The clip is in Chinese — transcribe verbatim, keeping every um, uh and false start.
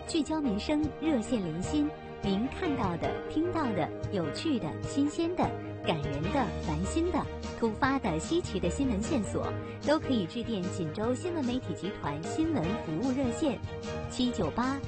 聚焦民生，热线连心。您看到的、听到的、有趣的、新鲜的、感人的、烦心的、突发的、稀奇的新闻线索，都可以致电锦州新闻媒体集团新闻服务热线七九八